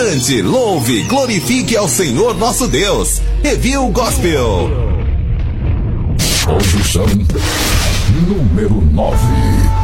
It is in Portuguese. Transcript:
Cante, louve, glorifique ao Senhor nosso Deus. Review Gospel. Posição número 9.